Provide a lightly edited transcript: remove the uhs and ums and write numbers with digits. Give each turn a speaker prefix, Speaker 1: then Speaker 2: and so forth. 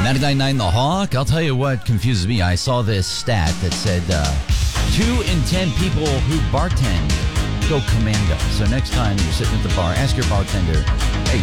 Speaker 1: 99.9 The Hawk. I'll tell you what confuses me. I saw this stat that said 2 in 10 people who bartend go commando. So next time you're sitting at the bar, ask your bartender, hey,